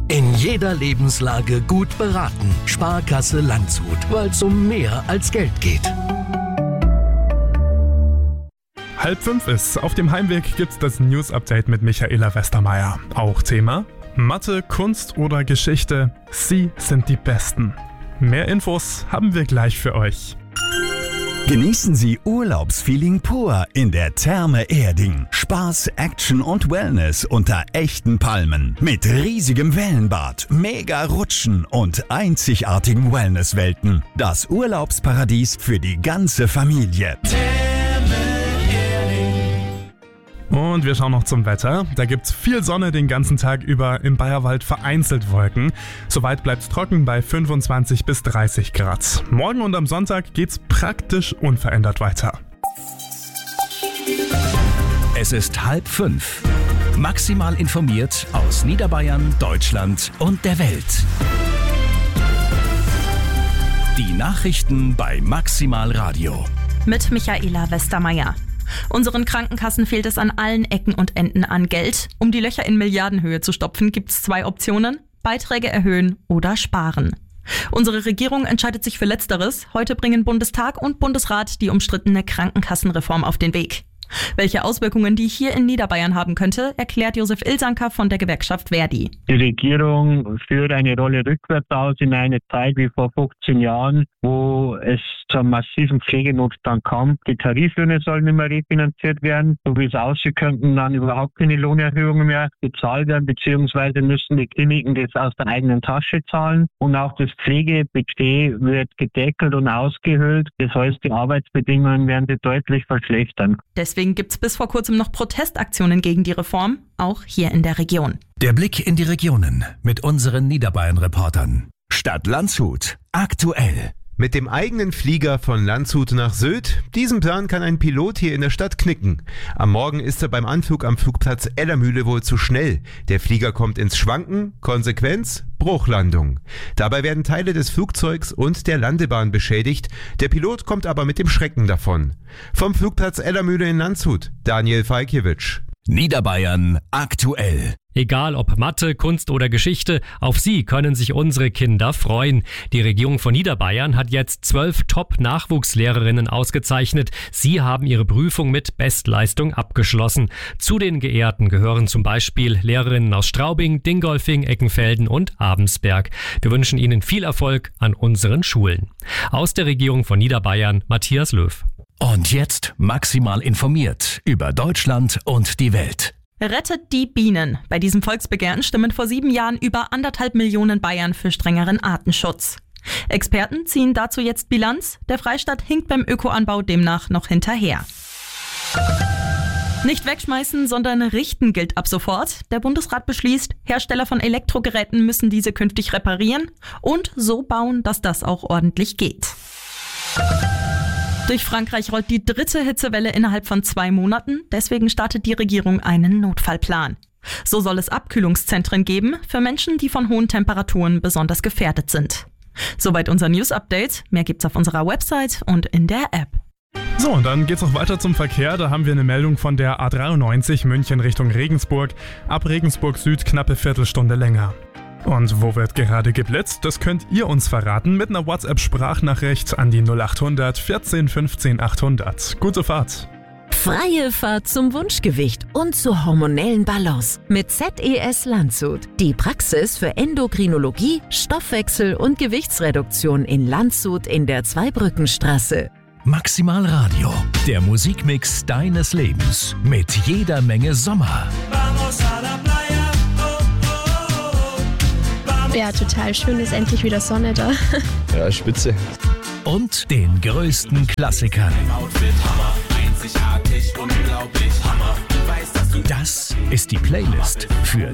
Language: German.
In jeder Lebenslage gut beraten. Sparkasse Landshut, weil es um mehr als Geld geht. 4:30 ist. Auf dem Heimweg gibt's das News-Update mit Michaela Westermeier. Auch Thema: Mathe, Kunst oder Geschichte. Sie sind die Besten. Mehr Infos haben wir gleich für euch. Genießen Sie Urlaubsfeeling pur in der Therme Erding. Spaß, Action und Wellness unter echten Palmen. Mit riesigem Wellenbad, mega Rutschen und einzigartigen Wellnesswelten. Das Urlaubsparadies für die ganze Familie. Und wir schauen noch zum Wetter. Da gibt's viel Sonne den ganzen Tag über, im Bayerwald vereinzelt Wolken. Soweit bleibt's trocken bei 25 bis 30 Grad. Morgen und am Sonntag geht's praktisch unverändert weiter. Es ist 4:30. Maximal informiert aus Niederbayern, Deutschland und der Welt. Die Nachrichten bei Maximal Radio. Mit Michaela Westermeier. Unseren Krankenkassen fehlt es an allen Ecken und Enden an Geld. Um die Löcher in Milliardenhöhe zu stopfen, gibt es 2 Optionen: Beiträge erhöhen oder sparen. Unsere Regierung entscheidet sich für Letzteres. Heute bringen Bundestag und Bundesrat die umstrittene Krankenkassenreform auf den Weg. Welche Auswirkungen die hier in Niederbayern haben könnte, erklärt Josef Ilsanker von der Gewerkschaft Verdi. Die Regierung führt eine Rolle rückwärts aus in eine Zeit wie vor 15 Jahren, wo es zu einem massiven Pflegenotstand kam. Die Tariflöhne sollen nicht mehr refinanziert werden. So wie es aussieht, könnten dann überhaupt keine Lohnerhöhungen mehr bezahlt werden, beziehungsweise müssen die Kliniken das aus der eigenen Tasche zahlen. Und auch das Pflegebudget wird gedeckelt und ausgehöhlt. Das heißt, die Arbeitsbedingungen werden sich deutlich verschlechtern. Deswegen gibt es bis vor kurzem noch Protestaktionen gegen die Reform, auch hier in der Region. Der Blick in die Regionen mit unseren Niederbayern-Reportern. Stadt Landshut, aktuell. Mit dem eigenen Flieger von Landshut nach Sylt, diesen Plan kann ein Pilot hier in der Stadt knicken. Am Morgen ist er beim Anflug am Flugplatz Ellermühle wohl zu schnell. Der Flieger kommt ins Schwanken, Konsequenz: Bruchlandung. Dabei werden Teile des Flugzeugs und der Landebahn beschädigt. Der Pilot kommt aber mit dem Schrecken davon. Vom Flugplatz Ellermühle in Landshut, Daniel Falkiewicz. Niederbayern aktuell. Egal ob Mathe, Kunst oder Geschichte, auf sie können sich unsere Kinder freuen. Die Regierung von Niederbayern hat jetzt 12 Top-Nachwuchslehrerinnen ausgezeichnet. Sie haben ihre Prüfung mit Bestleistung abgeschlossen. Zu den Geehrten gehören zum Beispiel Lehrerinnen aus Straubing, Dingolfing, Eckenfelden und Abensberg. Wir wünschen Ihnen viel Erfolg an unseren Schulen. Aus der Regierung von Niederbayern, Matthias Löw. Und jetzt maximal informiert über Deutschland und die Welt. Rettet die Bienen. Bei diesem Volksbegehren stimmen vor 7 Jahren über 1,5 Millionen Bayern für strengeren Artenschutz. Experten ziehen dazu jetzt Bilanz. Der Freistaat hinkt beim Ökoanbau demnach noch hinterher. Nicht wegschmeißen, sondern richten gilt ab sofort. Der Bundesrat beschließt, Hersteller von Elektrogeräten müssen diese künftig reparieren und so bauen, dass das auch ordentlich geht. Durch Frankreich rollt die 3. Hitzewelle innerhalb von 2 Monaten. Deswegen startet die Regierung einen Notfallplan. So soll es Abkühlungszentren geben für Menschen, die von hohen Temperaturen besonders gefährdet sind. Soweit unser News-Update. Mehr gibt's auf unserer Website und in der App. So, und dann geht's auch weiter zum Verkehr. Da haben wir eine Meldung von der A93 München Richtung Regensburg. Ab Regensburg Süd knappe Viertelstunde länger. Und wo wird gerade geblitzt? Das könnt ihr uns verraten mit einer WhatsApp-Sprachnachricht an die 0800 14 15 800. Gute Fahrt! Freie Fahrt zum Wunschgewicht und zur hormonellen Balance mit ZES Landshut. Die Praxis für Endokrinologie, Stoffwechsel und Gewichtsreduktion in Landshut in der Zweibrückenstraße. Maximal Radio, der Musikmix deines Lebens mit jeder Menge Sommer. Ja, total schön, ist endlich wieder Sonne da. Ja, spitze. Und den größten Klassikern. Das ist die Playlist für